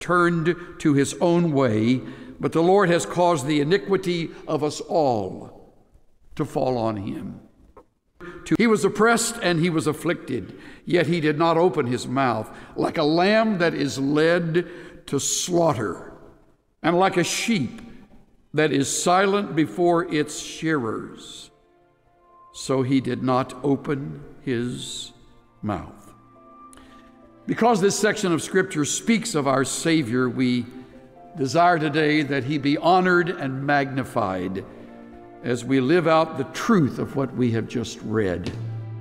turned to his own way, but the Lord has caused the iniquity of us all to fall on him. He was oppressed and he was afflicted, yet he did not open his mouth. Like a lamb that is led to slaughter, and like a sheep that is silent before its shearers, so he did not open his mouth. Because this section of Scripture speaks of our Savior, we desire today that he be honored and magnified as we live out the truth of what we have just read.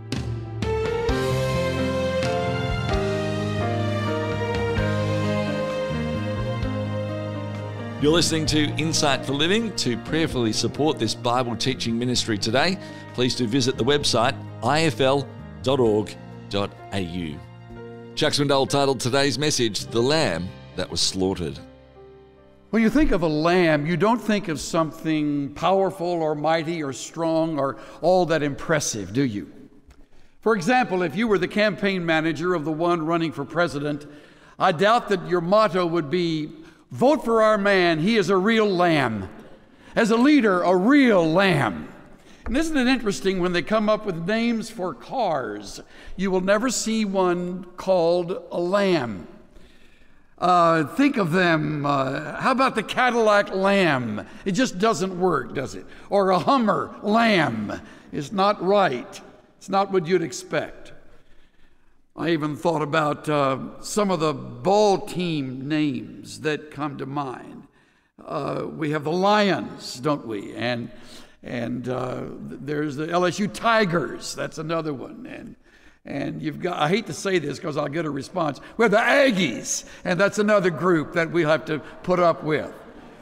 You're listening to Insight for Living. To prayerfully support this Bible teaching ministry today, please do visit the website ifl.org.au. Chuck Swindoll titled today's message, The Lamb That Was Slaughtered. When you think of a lamb, you don't think of something powerful or mighty or strong or all that impressive, do you? For example, if you were the campaign manager of the one running for president, I doubt that your motto would be, "Vote for our man, he is a real lamb." As a leader, a real lamb. And isn't it interesting when they come up with names for cars, you will never see one called a Lamb. Think of them, how about the Cadillac Lamb? It just doesn't work, does it? Or a Hummer Lamb. It's not right. It's not what you'd expect. I even thought about some of the ball team names that come to mind. We have the Lions, don't we? And there's the LSU Tigers. That's another one. And you've got, I hate to say this because I'll get a response. We have the Aggies, and that's another group that we have to put up with.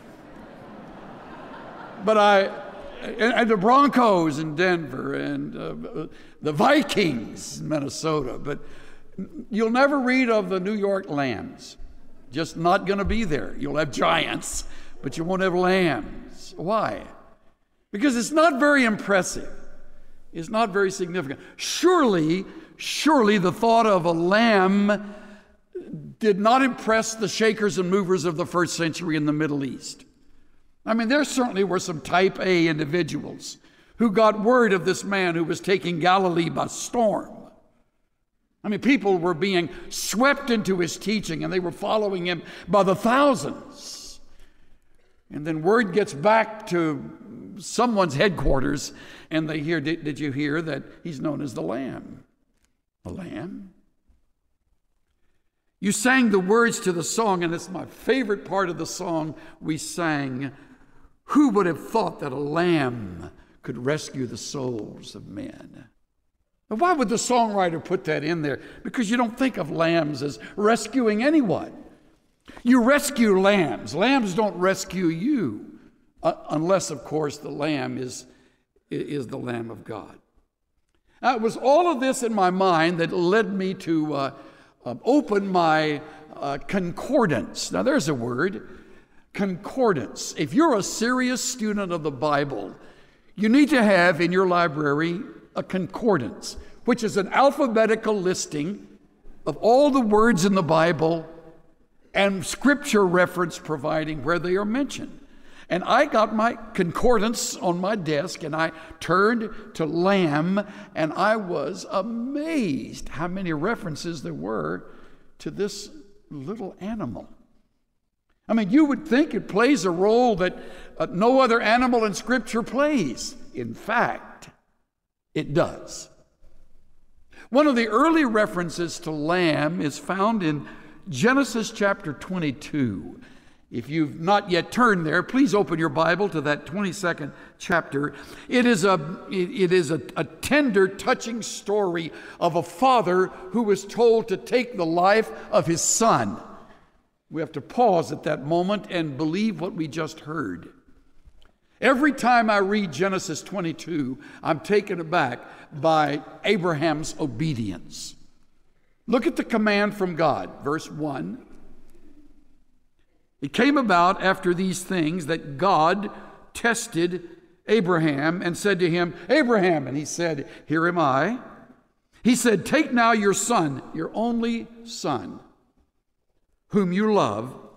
But and the Broncos in Denver, and the Vikings in Minnesota. But you'll never read of the New York Lambs. Just not going to be there. You'll have Giants, but you won't have Lambs. Why? Because it's not very impressive. It's not very significant. Surely the thought of a lamb did not impress the shakers and movers of the first century in the Middle East. I mean, there certainly were some type A individuals who got word of this man who was taking Galilee by storm. I mean, people were being swept into his teaching, and they were following him by the thousands. And then word gets back to someone's headquarters, and they hear, did you hear that he's known as the Lamb? The Lamb? You sang the words to the song, and it's my favorite part of the song we sang. Who would have thought that a lamb could rescue the souls of men? Now, why would the songwriter put that in there? Because you don't think of lambs as rescuing anyone. You rescue lambs. Lambs don't rescue you. Unless, of course, the lamb is the Lamb of God. Now, it was all of this in my mind that led me to open my concordance. Now, there's a word, concordance. If you're a serious student of the Bible, you need to have in your library a concordance, which is an alphabetical listing of all the words in the Bible and scripture reference providing where they are mentioned. And I got my concordance on my desk, and I turned to lamb, and I was amazed how many references there were to this little animal. I mean, you would think it plays a role that no other animal in Scripture plays. In fact, it does. One of the early references to lamb is found in Genesis chapter 22. If you've not yet turned there, please open your Bible to that 22nd chapter. It is a tender, touching story of a father who was told to take the life of his son. We have to pause at that moment and believe what we just heard. Every time I read Genesis 22, I'm taken aback by Abraham's obedience. Look at the command from God, verse 1. It came about after these things that God tested Abraham and said to him, Abraham, and he said, here am I. He said, take now your son, your only son, whom you love,